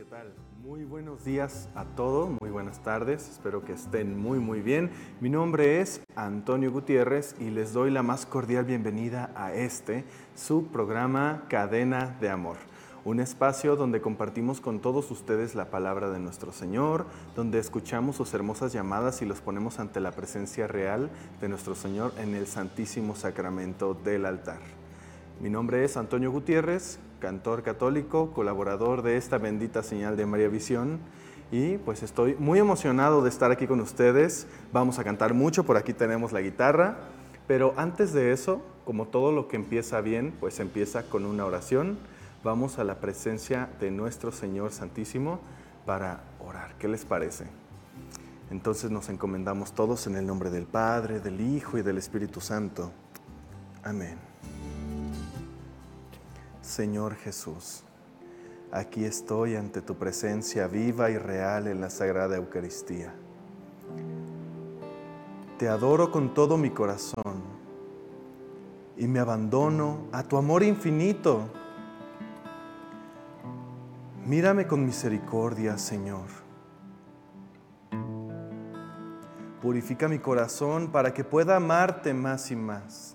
tal? Muy buenos días a todos, muy buenas tardes, espero que estén muy bien. Mi nombre es Antonio Gutiérrez y les doy la más cordial bienvenida a su programa Cadena de Amor. Un espacio donde compartimos con todos ustedes la palabra de nuestro Señor, donde escuchamos sus hermosas llamadas y los ponemos ante la presencia real de nuestro Señor en el Santísimo Sacramento del altar. Mi nombre es Antonio Gutiérrez, cantor católico, colaborador de esta bendita señal de María Visión, y pues estoy muy emocionado de estar aquí con ustedes. Vamos a cantar mucho, por aquí tenemos la guitarra, pero antes de eso, como todo lo que empieza bien, pues empieza con una oración. Vamos a la presencia de nuestro Señor Santísimo para orar. ¿Qué les parece? Entonces nos encomendamos todos en el nombre del Padre, del Hijo y del Espíritu Santo. Amén. Señor Jesús, aquí estoy ante tu presencia viva y real en la Sagrada Eucaristía. Te adoro con todo mi corazón y me abandono a tu amor infinito. Mírame con misericordia, Señor. Purifica mi corazón para que pueda amarte más y más.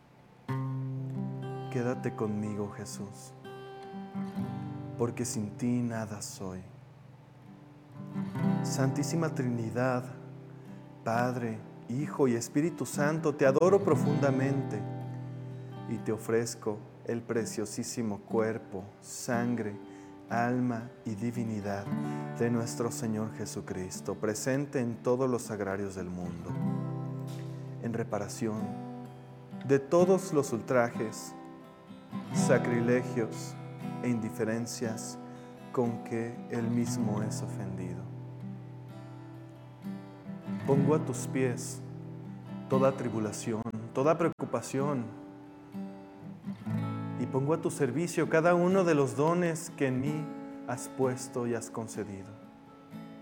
Quédate conmigo, Jesús, porque sin ti nada soy. Santísima Trinidad, Padre, Hijo y Espíritu Santo, te adoro profundamente y te ofrezco el preciosísimo cuerpo, sangre, alma y divinidad de nuestro Señor Jesucristo, presente en todos los sagrarios del mundo, en reparación de todos los ultrajes, sacrilegios e indiferencias con que Él mismo es ofendido. Pongo a tus pies toda tribulación, toda preocupación, y pongo a tu servicio cada uno de los dones que en mí has puesto y has concedido.